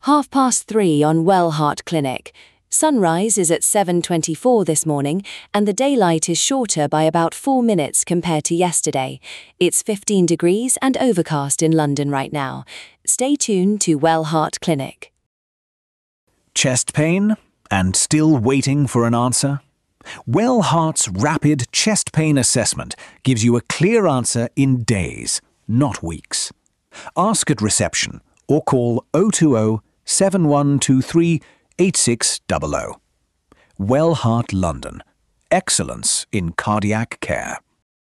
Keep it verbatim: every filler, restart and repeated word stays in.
Half past three on Well Heart Clinic. Sunrise is at seven twenty-four this morning, and the daylight is shorter by about four minutes compared to yesterday. It's fifteen degrees and overcast in London right now. Stay tuned to Well Heart Clinic. Chest pain? And still waiting for an answer? Well Heart's rapid chest pain assessment gives you a clear answer in days, not weeks. Ask at reception or call oh two oh, seven one two three, eight six zero zero. Well Heart London. Excellence in cardiac care.